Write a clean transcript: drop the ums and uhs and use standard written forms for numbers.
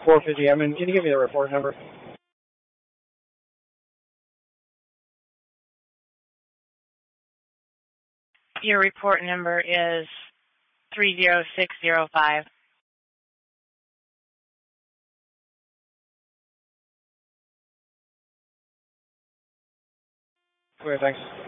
450M, and can you give me the report number? Your report number is 30605. Okay, thanks.